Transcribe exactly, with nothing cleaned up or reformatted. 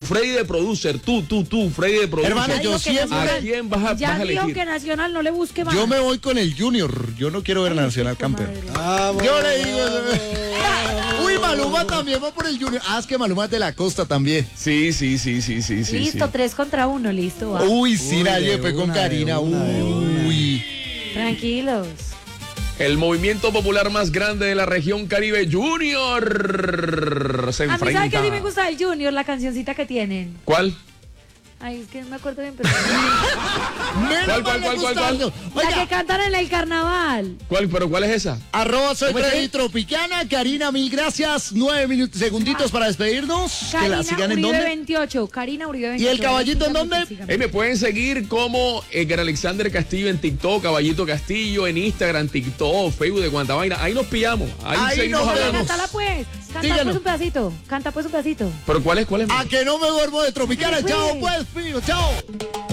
Freddy de producer, tú, tú, tú, Freddy de producer. Hermano, yo siempre... ¿A quién vas a, Ya vas a dijo elegir? que Nacional no le busque más. Yo me voy con el Junior. Yo no quiero ver a Nacional campeón. Vamos. Yo le digo... Uy, Maluma también va por el Junior. Ah, es que Maluma es de la costa también. Sí, sí, sí, sí, sí, sí. Listo, sí. tres contra uno, listo. Va. Uy, sí, Uy, la de llevé con una, Karina. de una, de una. Uy. Tranquilos. El movimiento popular más grande de la región Caribe, Junior, se A mí, enfrenta. ¿sabe qué sí me gusta del Junior? La cancioncita que tienen. ¿Cuál? Ay, es que no me acuerdo bien, pero... Menos ¿Cuál, mal cuál, le cuál, gusta cuál, algo. La Oiga, que cantan en el carnaval. ¿Cuál? ¿Pero cuál es esa? arroba soy ¿Cómo es Freddy que? Tropicana. Karina, mil gracias. Nueve minutos, segunditos para despedirnos. Que la Karina sigan en Uribe dónde. veintiocho. Karina Uribe ¿Y veintiocho. el caballito en dónde? Síganme. Hey, me pueden seguir como Edgar Alexander Castillo en TikTok, Caballito Castillo en Instagram, TikTok, Facebook, de cuanta vaina. Ahí nos pillamos. Ahí, Ahí seguimos nos Oye, hablando. vemos. cántala pues. Canta Díganos. pues un pedacito. Canta pues un pedacito. ¿Pero cuál es? ¿Cuál es? A que no me duermo de Tropicana. Pues. Chao, pues, pido. Chao.